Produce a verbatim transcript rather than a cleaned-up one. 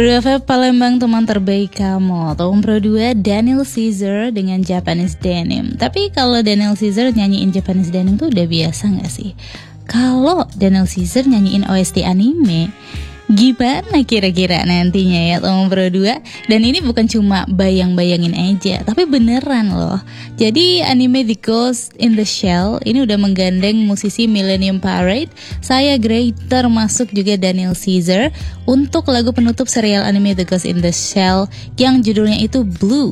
Pro dua Palembang, teman terbaik kamu. Tahun Pro dua Daniel Caesar dengan Japanese Denim. Tapi kalau Daniel Caesar nyanyiin Japanese Denim tuh udah biasa gak sih? Kalau Daniel Caesar nyanyiin O S T anime, gimana kira-kira nantinya ya teman Pro dua? Dan ini bukan cuma bayang-bayangin aja, tapi beneran loh. Jadi anime The Ghost in the Shell ini udah menggandeng musisi Millennium Parade, Saya Gray, termasuk juga Daniel Caesar untuk lagu penutup serial anime The Ghost in the Shell yang judulnya itu Blue.